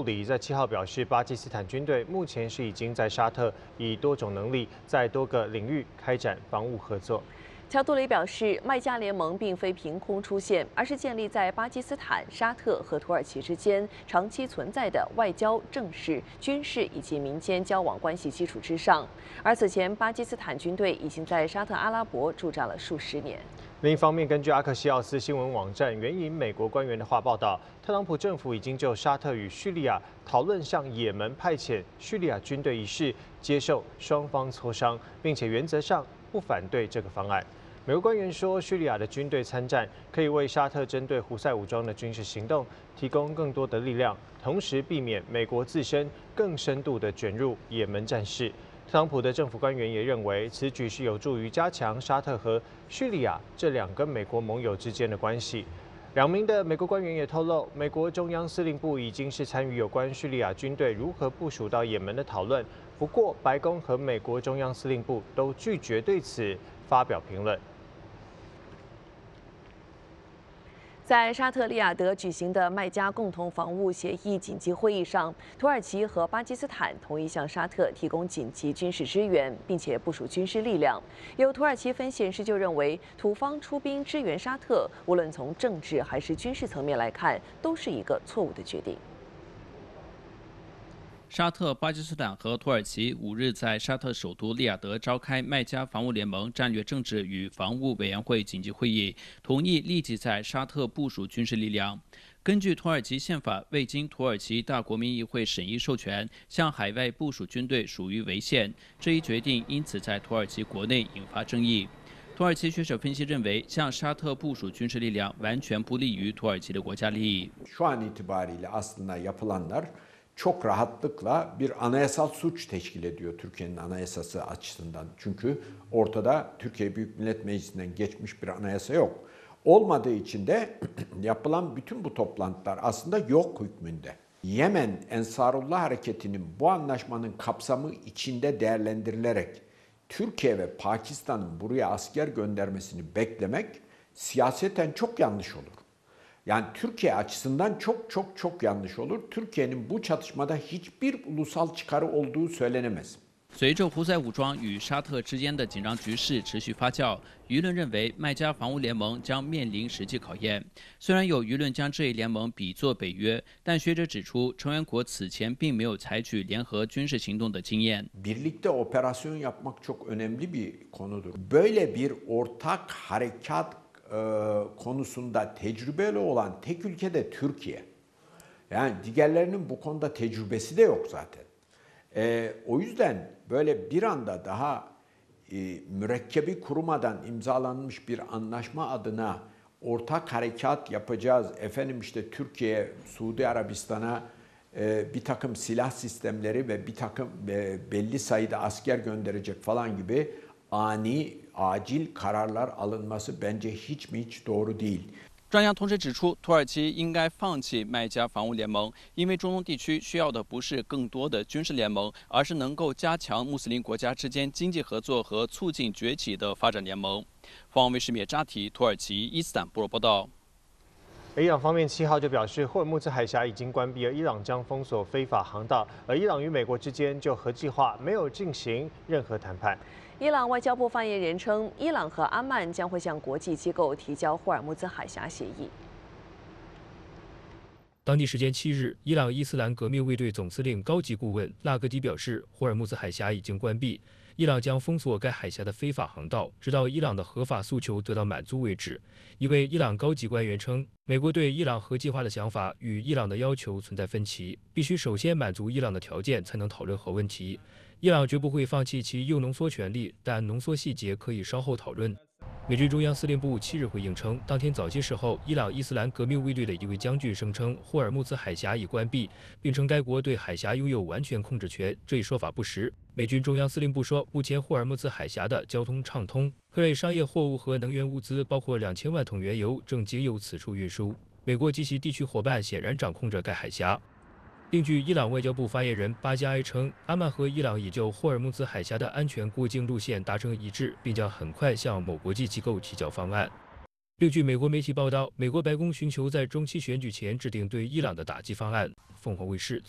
杜里在7号表示，巴基斯坦军队目前是已经在沙特以多种能力在多个领域开展防务合作。 乔杜里表示，麦加联盟并非凭空出现，而是建立在巴基斯坦、沙特和土耳其之间长期存在的外交、政事、军事以及民间交往关系基础之上。而此前，巴基斯坦军队已经在沙特阿拉伯驻扎了数十年。 另一方面，根据阿克西奥斯新闻网站援引美国官员的话报道，特朗普政府已经就沙特与叙利亚讨论向也门派遣叙利亚军队一事接受双方磋商，并且原则上不反对这个方案。美国官员说，叙利亚的军队参战可以为沙特针对胡塞武装的军事行动提供更多的力量，同时避免美国自身更深度的卷入也门战事。特朗普的政府官员也认为，此举是有助于加强沙特和叙利亚这两个美国盟友之间的关系。两名的美国官员也透露，美国中央司令部已经是参与有关叙利亚军队如何部署到也门的讨论，不过白宫和美国中央司令部都拒绝对此发表评论。 在沙特利雅得举行的麦加共同防务协议紧急会议上，土耳其和巴基斯坦同意向沙特提供紧急军事支援，并且部署军事力量。有土耳其分析人士就认为，土方出兵支援沙特，无论从政治还是军事层面来看，都是一个错误的决定。 沙特、巴基斯坦和土耳其5日在沙特首都利雅得召开麦加防务联盟战略政治与防务委员会紧急会议，同意立即在沙特部署军事力量。根据土耳其宪法，未经土耳其大国民议会审议授权，向海外部署军队属于违宪。这一决定因此在土耳其国内引发争议。土耳其学者分析认为，向沙特部署军事力量完全不利于土耳其的国家利益。 Çok rahatlıkla bir anayasal suç teşkil ediyor Türkiye'nin anayasası açısından. Çünkü ortada Türkiye Büyük Millet Meclisi'nden geçmiş bir anayasa yok. Olmadığı için de yapılan bütün bu toplantılar aslında yok hükmünde. Yemen Ensarullah Hareketi'nin bu anlaşmanın kapsamı içinde değerlendirilerek Türkiye ve Pakistan'ın buraya asker göndermesini beklemek siyaseten çok yanlış olur. Yani Türkiye açısından çok yanlış olur. Türkiye'nin bu çatışmada hiçbir ulusal çıkarı olduğu söylenemez. 随着胡塞武装与沙特之间的紧张局势持续发酵，舆论认为麦加防务联盟将面临实际考验。虽然有舆论将这一联盟比作北约，但学者指出，成员国此前并没有采取联合军事行动的经验。 Birlikte operasyon yapmak çok önemli bir konudur. Böyle bir ortak harekat konusunda tecrübeli olan tek ülke de Türkiye. Yani diğerlerinin bu konuda tecrübesi de yok zaten. O yüzden böyle bir anda daha mürekkebi kurumadan imzalanmış bir anlaşma adına ortak harekat yapacağız. Efendim işte Türkiye, Suudi Arabistan'a bir takım silah sistemleri ve bir takım belli sayıda asker gönderecek falan gibi acil kararlar alınması bence hiç doğru değil. 专家同时指出，土耳其应该放弃麦加防务联盟，因为中东地区需要的不是更多的军事联盟，而是能够加强穆斯林国家之间经济合作和促进崛起的发展联盟。凤凰卫视灭扎提，土耳其伊斯坦布尔报道。 伊朗方面7号就表示，霍尔木兹海峡已经关闭，而伊朗将封锁非法航道，而伊朗与美国之间就核计划没有进行任何谈判。 伊朗外交部发言人称，伊朗和阿曼将会向国际机构提交霍尔木兹海峡协议。 当地时间7日，伊朗伊斯兰革命卫队总司令高级顾问纳格迪表示，霍尔木兹海峡已经关闭，伊朗将封锁该海峡的非法航道，直到伊朗的合法诉求得到满足为止。一位伊朗高级官员称，美国对伊朗核计划的想法与伊朗的要求存在分歧，必须首先满足伊朗的条件，才能讨论核问题。伊朗绝不会放弃其铀浓缩权利，但浓缩细节可以稍后讨论。美军中央司令部7日回应称，当天早些时候，伊朗伊斯兰革命卫队的一位将军声称霍尔木兹海峡已关闭，并称该国对海峡拥有完全控制权。这一说法不实。美军中央司令部说，目前霍尔木兹海峡的交通畅通，各类商业货物和能源物资，包括2000万桶原油，正经由此处运输。美国及其地区伙伴显然掌控着该海峡。另据伊朗外交部发言人巴加埃称，阿曼和伊朗已就霍尔木兹海峡的安全过境路线达成一致，并将很快向某国际机构提交方案。另据美国媒体报道，美国白宫寻求在中期选举前制定对伊朗的打击方案。凤凰卫视